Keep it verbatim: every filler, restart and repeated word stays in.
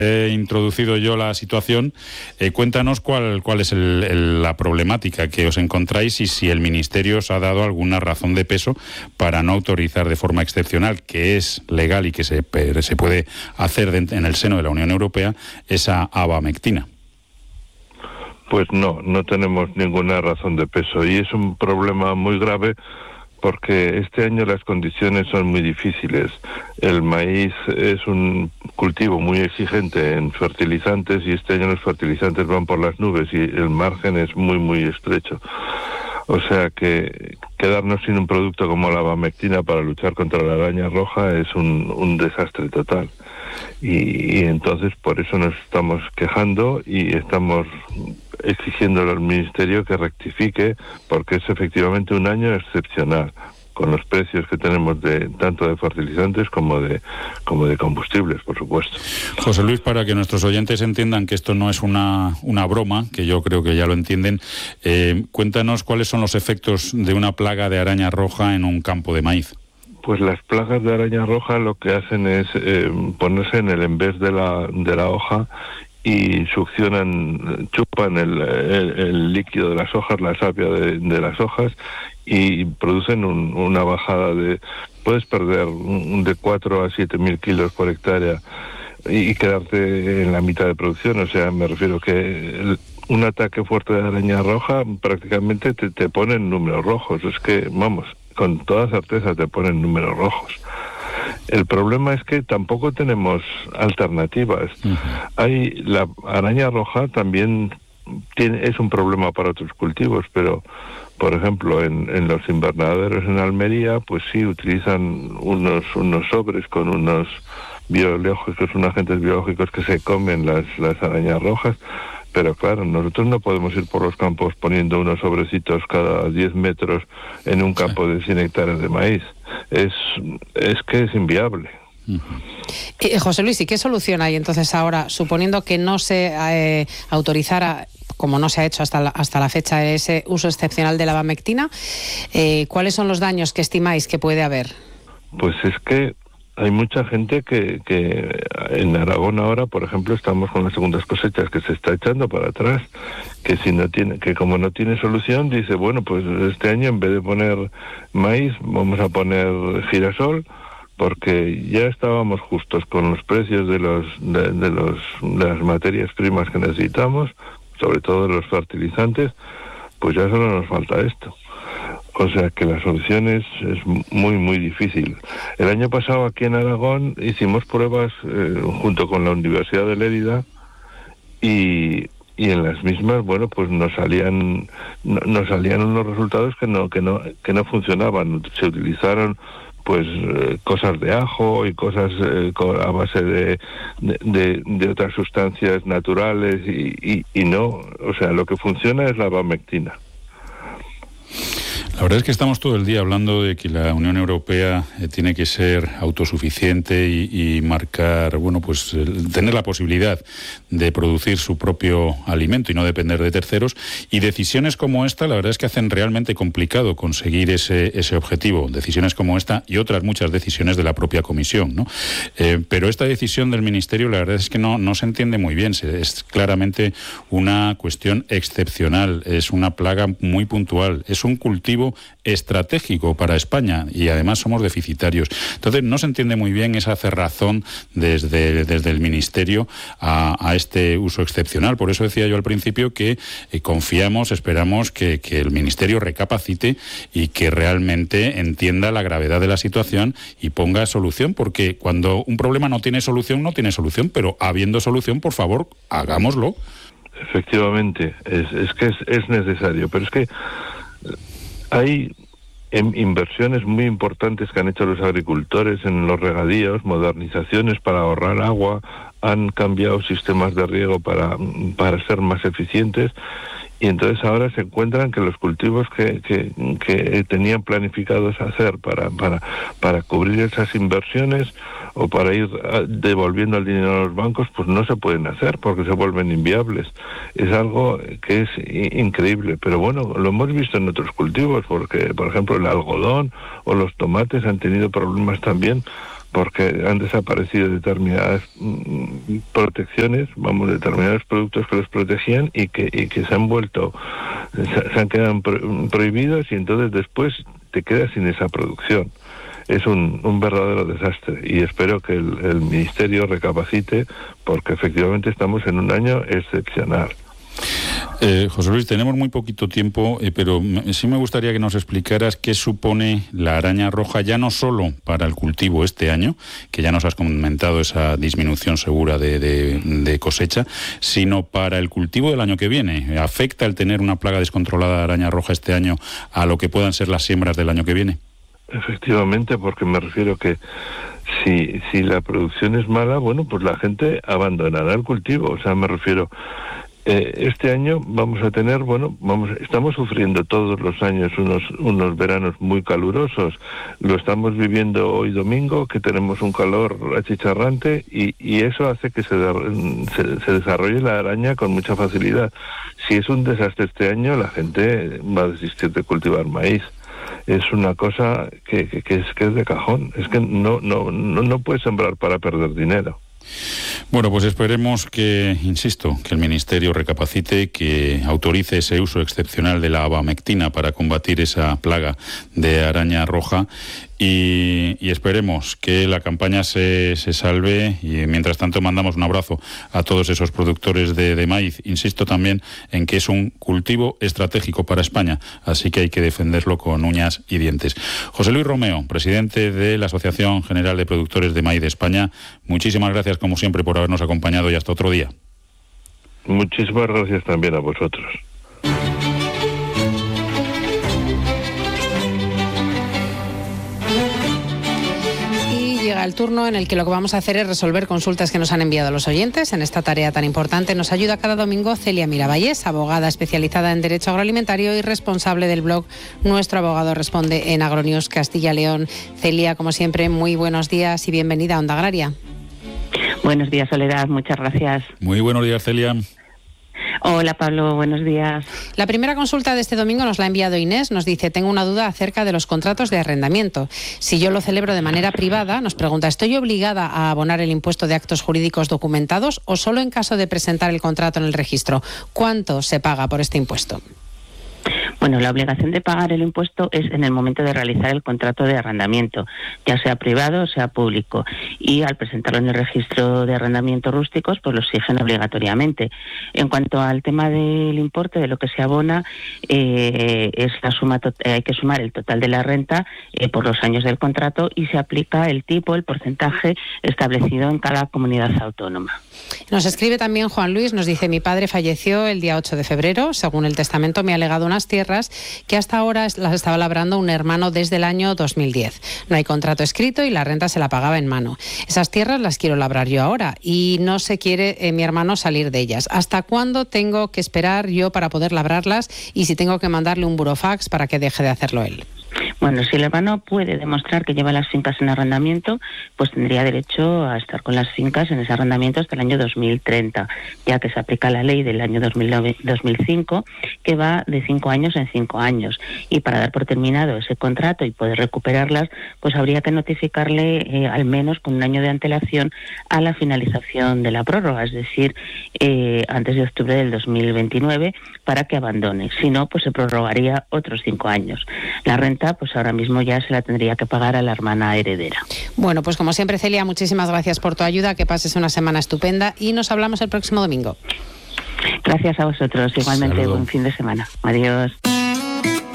He introducido yo la situación. Eh, cuéntanos cuál, cuál es el, el, la problemática que os encontráis y si el Ministerio os ha dado alguna razón de peso para no autorizar de forma excepcional, que es legal y que se, se puede hacer de, en el seno de la Unión Europea, esa abamectina. Pues no, no tenemos ninguna razón de peso y es un problema muy grave porque este año las condiciones son muy difíciles. El maíz es un cultivo muy exigente en fertilizantes y este año los fertilizantes van por las nubes y el margen es muy, muy estrecho. O sea que quedarnos sin un producto como la abamectina para luchar contra la araña roja es un, un desastre total. Y, y entonces por eso nos estamos quejando y estamos exigiéndole al Ministerio que rectifique, porque es efectivamente un año excepcional con los precios que tenemos de tanto de fertilizantes como de como de combustibles, por supuesto. José Luis, para que nuestros oyentes entiendan que esto no es una, una broma, que yo creo que ya lo entienden, eh, cuéntanos cuáles son los efectos de una plaga de araña roja en un campo de maíz. Pues las plagas de araña roja lo que hacen es eh, ponerse en el envés de la de la hoja y succionan, chupan el, el, el líquido de las hojas, la savia de, de las hojas y producen un, una bajada de... Puedes perder un, de cuatro a siete mil kilos por hectárea y, y quedarte en la mitad de producción. O sea, me refiero que el, un ataque fuerte de araña roja prácticamente te, te pone en números rojos. Es que, vamos, con toda certeza te ponen números rojos. El problema es que tampoco tenemos alternativas. Uh-huh. Hay la araña roja también tiene, es un problema para otros cultivos, pero por ejemplo en, en los invernaderos en Almería, pues sí utilizan unos unos sobres con unos biológicos, unos agentes biológicos que se comen las las arañas rojas. Pero claro, nosotros no podemos ir por los campos poniendo unos sobrecitos cada diez metros en un campo de cien hectáreas de maíz. Es, es que es inviable. Uh-huh. Eh, José Luis, ¿y qué solución hay entonces ahora, suponiendo que no se eh, autorizara, como no se ha hecho hasta la, hasta la fecha, ese uso excepcional de la abamectina? Eh, ¿Cuáles son los daños que estimáis que puede haber? Pues es que hay mucha gente que, que en Aragón ahora, por ejemplo, estamos con las segundas cosechas que se está echando para atrás, que si no tiene, que como no tiene solución, dice, bueno, pues este año en vez de poner maíz, vamos a poner girasol, porque ya estábamos justos con los precios de los de, de los de las materias primas que necesitamos, sobre todo de los fertilizantes, pues ya solo nos falta esto. O sea que la solución es, es muy, muy difícil. El año pasado aquí en Aragón hicimos pruebas eh, junto con la Universidad de Lérida y, y en las mismas, bueno, pues nos salían no, nos salían unos resultados que no que no que no funcionaban. Se utilizaron pues eh, cosas de ajo y cosas eh, a base de, de, de, de otras sustancias naturales y, y, y no, o sea, lo que funciona es la abamectina. La verdad es que estamos todo el día hablando de que la Unión Europea eh, tiene que ser autosuficiente y, y marcar, bueno, pues el, tener la posibilidad de producir su propio alimento y no depender de terceros. Y decisiones como esta, la verdad es que hacen realmente complicado conseguir ese, ese objetivo. Decisiones como esta y otras muchas decisiones de la propia Comisión, ¿no? Eh, pero esta decisión del Ministerio, la verdad es que no, no se entiende muy bien. Es claramente una cuestión excepcional. Es una plaga muy puntual. Es un cultivo estratégico para España y además somos deficitarios. Entonces no se entiende muy bien esa cerrazón desde, desde el Ministerio a, a este uso excepcional. Por eso decía yo al principio que eh, confiamos, esperamos que, que el Ministerio recapacite y que realmente entienda la gravedad de la situación y ponga solución, porque cuando un problema no tiene solución, no tiene solución, pero habiendo solución, por favor, hagámoslo. Efectivamente, es, es que es, es necesario, pero es que hay inversiones muy importantes que han hecho los agricultores en los regadíos, modernizaciones para ahorrar agua, han cambiado sistemas de riego para, para ser más eficientes y entonces ahora se encuentran que los cultivos que, que, que tenían planificados hacer para, para, para cubrir esas inversiones o para ir devolviendo el dinero a los bancos, pues no se pueden hacer porque se vuelven inviables. Es algo que es increíble, pero bueno, lo hemos visto en otros cultivos, porque por ejemplo el algodón o los tomates han tenido problemas también porque han desaparecido determinadas mm, protecciones, vamos, determinados productos que los protegían y que, y que se han vuelto, se, se han quedado pro, prohibidos, y entonces después te quedas sin esa producción. Es un, un verdadero desastre, y espero que el, el Ministerio recapacite, porque efectivamente estamos en un año excepcional. Eh, José Luis, tenemos muy poquito tiempo, eh, pero sí me gustaría que nos explicaras qué supone la araña roja, ya no solo para el cultivo este año, que ya nos has comentado esa disminución segura de, de, de cosecha, sino para el cultivo del año que viene. ¿Afecta el tener una plaga descontrolada de araña roja este año a lo que puedan ser las siembras del año que viene? Efectivamente, porque me refiero que si, si la producción es mala, bueno, pues la gente abandonará el cultivo. O sea, me refiero... Eh, este año vamos a tener, bueno, vamos, estamos sufriendo todos los años unos unos veranos muy calurosos. Lo estamos viviendo hoy domingo, que tenemos un calor achicharrante, y, y eso hace que se, se, se desarrolle la araña con mucha facilidad. Si es un desastre este año, la gente va a desistir de cultivar maíz. Es una cosa que, que, que, es, que es de cajón. Es que no, no, no, no puedes sembrar para perder dinero. Bueno, pues esperemos que, insisto, que el Ministerio recapacite, que autorice ese uso excepcional de la abamectina para combatir esa plaga de araña roja, y, y esperemos que la campaña se, se salve, y mientras tanto mandamos un abrazo a todos esos productores de, de maíz. Insisto también en que es un cultivo estratégico para España, así que hay que defenderlo con uñas y dientes. José Luis Romeo, presidente de la Asociación General de Productores de Maíz de España, muchísimas gracias como siempre por habernos acompañado, y hasta otro día. Muchísimas gracias también a vosotros. Llega el turno en el que lo que vamos a hacer es resolver consultas que nos han enviado los oyentes. En esta tarea tan importante nos ayuda cada domingo Celia Miraballés, abogada especializada en Derecho Agroalimentario y responsable del blog Nuestro Abogado Responde en Agronews Castilla y León. Celia, como siempre, muy buenos días y bienvenida a Onda Agraria. Buenos días, Soledad, muchas gracias. Muy buenos días, Celia. Hola, Pablo, buenos días. La primera consulta de este domingo nos la ha enviado Inés. Nos dice: tengo una duda acerca de los contratos de arrendamiento. Si yo lo celebro de manera privada, nos pregunta, ¿estoy obligada a abonar el impuesto de actos jurídicos documentados o solo en caso de presentar el contrato en el registro? ¿Cuánto se paga por este impuesto? Bueno, la obligación de pagar el impuesto es en el momento de realizar el contrato de arrendamiento, ya sea privado o sea público, y al presentarlo en el registro de arrendamientos rústicos, pues lo exigen obligatoriamente. En cuanto al tema del importe de lo que se abona, eh, es la suma to- eh, hay que sumar el total de la renta eh, por los años del contrato, y se aplica el tipo, el porcentaje establecido en cada comunidad autónoma. Nos escribe también Juan Luis, nos dice: mi padre falleció el día ocho de febrero, según el testamento me ha legado unas tierras que hasta ahora las estaba labrando un hermano desde el año dos mil diez. No hay contrato escrito y la renta se la pagaba en mano. Esas tierras las quiero labrar yo ahora y no se quiere eh, mi hermano salir de ellas. ¿Hasta cuándo tengo que esperar yo para poder labrarlas, y si tengo que mandarle un burofax para que deje de hacerlo él? Bueno, si el hermano puede demostrar que lleva las fincas en arrendamiento, pues tendría derecho a estar con las fincas en ese arrendamiento hasta el año dos mil treinta, ya que se aplica la ley del año dos mil cinco, que va de cinco años en cinco años. Y para dar por terminado ese contrato y poder recuperarlas, pues habría que notificarle eh, al menos con un año de antelación a la finalización de la prórroga, es decir, eh, antes de octubre del dos mil veintinueve, para que abandone. Si no, pues se prorrogaría otros cinco años. La renta, pues ahora mismo ya se la tendría que pagar a la hermana heredera. Bueno, pues como siempre, Celia, muchísimas gracias por tu ayuda, que pases una semana estupenda y nos hablamos el próximo domingo. Gracias a vosotros, igualmente. Saludo. Buen fin de semana. Adiós.